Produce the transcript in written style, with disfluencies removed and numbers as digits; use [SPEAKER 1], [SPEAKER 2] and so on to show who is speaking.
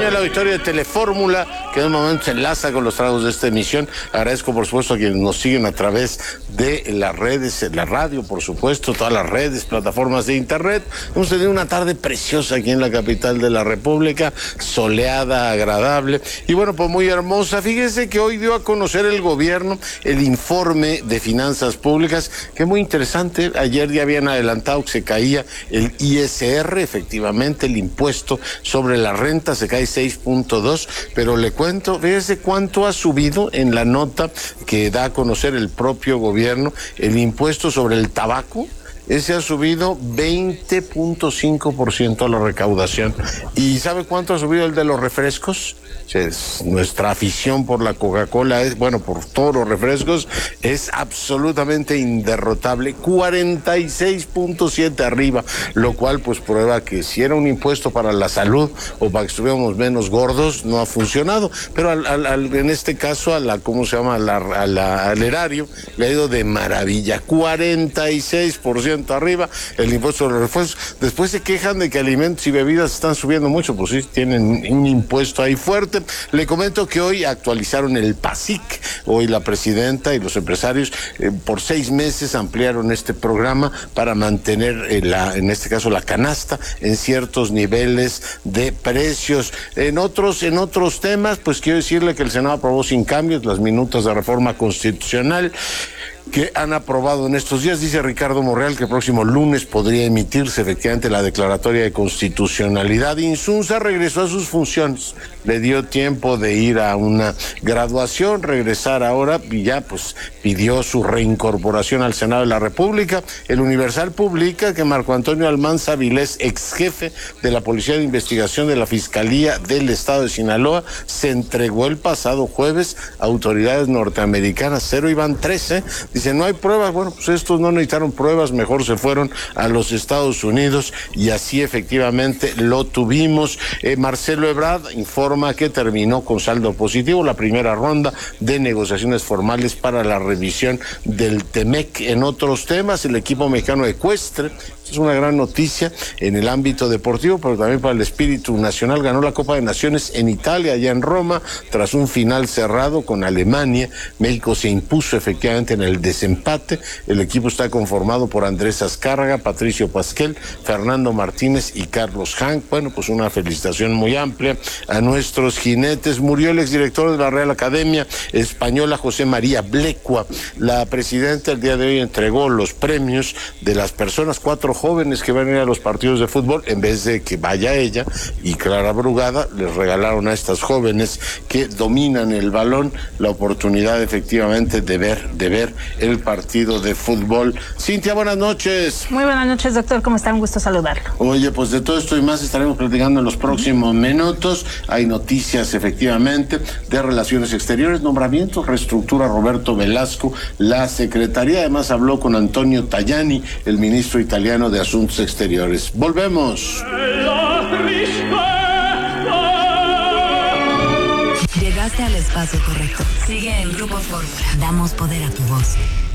[SPEAKER 1] también al auditorio de Telefórmula, que en un momento se enlaza con los tragos de esta emisión. Agradezco, por supuesto, a quienes nos siguen a través de las redes, la radio, por supuesto, todas las redes, plataformas de internet. Hemos tenido una tarde preciosa aquí en la capital de la República, soleada, agradable y bueno, pues muy hermosa. Fíjese que hoy dio a conocer el gobierno el informe de finanzas públicas, que es muy interesante. Ayer ya habían adelantado que se caía el ISR, efectivamente, el impuesto sobre la renta se cae 6.2, pero le cuento, fíjese cuánto ha subido en la nota que da a conocer el propio gobierno, el impuesto sobre el tabaco. Ese ha subido 20.5% a la recaudación. ¿Y sabe cuánto ha subido el de los refrescos? Nuestra afición por la Coca-Cola por todos los refrescos, es absolutamente inderrotable. 46.7 arriba, lo cual pues prueba que si era un impuesto para la salud o para que estuviéramos menos gordos, no ha funcionado. Pero en este caso al erario le ha ido de maravilla. 46% arriba el impuesto de los refrescos. Después se quejan de que alimentos y bebidas están subiendo mucho, pues sí, tienen un impuesto ahí fuerte. Le comento que hoy actualizaron el PASIC. Hoy la presidenta y los empresarios por 6 meses ampliaron este programa para mantener en este caso la canasta en ciertos niveles de precios. En otros temas, pues quiero decirle que el Senado aprobó sin cambios las minutas de reforma constitucional que han aprobado en estos días. Dice Ricardo Monreal que el próximo lunes podría emitirse efectivamente la declaratoria de constitucionalidad. Insunza regresó a sus funciones, le dio tiempo de ir a una graduación, regresar ahora y ya pues pidió su reincorporación al Senado de la República. El Universal publica que Marco Antonio Almanza Vilés, ex jefe de la Policía de Investigación de la Fiscalía del Estado de Sinaloa, se entregó el pasado jueves a autoridades norteamericanas. 0 iban 13. Dice, no hay pruebas. Bueno, pues estos no necesitaron pruebas, mejor se fueron a los Estados Unidos y así efectivamente lo tuvimos. Marcelo Ebrard informa que terminó con saldo positivo la primera ronda de negociaciones formales para la revisión del TEMEC. En otros temas, el equipo mexicano ecuestre, es una gran noticia en el ámbito deportivo, pero también para el espíritu nacional, ganó la Copa de Naciones en Italia, allá en Roma, tras un final cerrado con Alemania. México se impuso efectivamente en el desempate. El equipo está conformado por Andrés Azcárraga, Patricio Pasquel, Fernando Martínez y Carlos Hank. Bueno, pues una felicitación muy amplia a nuestros jinetes. Murió el exdirector de la Real Academia Española, José María Blecua. La presidenta el día de hoy entregó los premios de las personas, 4 jóvenes que van a ir a los partidos de fútbol. En vez de que vaya ella y Clara Brugada, les regalaron a estas jóvenes que dominan el balón la oportunidad efectivamente de ver el partido de fútbol. Cintia, buenas noches.
[SPEAKER 2] Muy buenas noches, doctor, ¿cómo está? Un gusto saludarlo.
[SPEAKER 1] Oye, pues de todo esto y más estaremos platicando en los próximos minutos. Hay noticias efectivamente de Relaciones Exteriores, nombramientos, reestructura Roberto Velasco, la Secretaría. Además habló con Antonio Tajani, el ministro italiano de Asuntos Exteriores. Volvemos.
[SPEAKER 3] Llegaste al espacio correcto. Sigue en Grupo Fórmula. Damos poder a tu voz.